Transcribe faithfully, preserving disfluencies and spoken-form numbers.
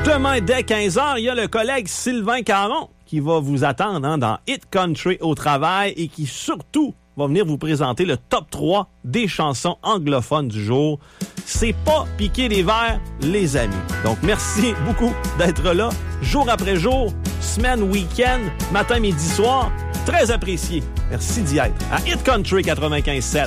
Demain, dès quinze heures, il y a le collègue Sylvain Caron qui va vous attendre hein, dans Hit Country au travail et qui surtout va venir vous présenter le top trois des chansons anglophones du jour. C'est pas piquer des verres, les amis. Donc, merci beaucoup d'être là, jour après jour, semaine, week-end, matin, midi, soir. Très apprécié. Merci d'y être. À Hit Country quatre-vingt-quinze sept.